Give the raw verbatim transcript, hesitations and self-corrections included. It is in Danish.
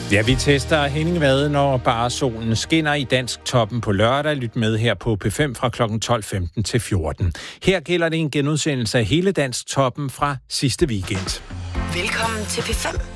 Ja, vi tester Henning Vade, når bare solen skinner i Dansk Toppen på lørdag. Lyt med her på P fem fra klokken tolv femten til fjorten. Her gælder det en genudsendelse af hele Dansk Toppen fra sidste weekend. Velkommen til P fem.